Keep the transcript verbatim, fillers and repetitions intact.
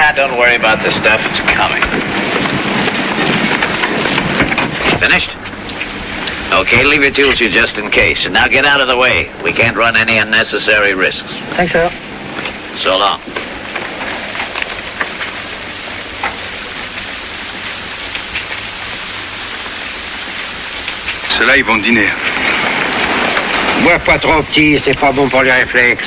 Ah, don't worry about the stuff. It's coming. Finished? Okay, leave your tools here just in case. And now get out of the way. We can't run any unnecessary risks. Thanks, sir. So long. Ceux-là, ils vont dîner. Bois pas trop petit, c'est pas bon pour les réflexes.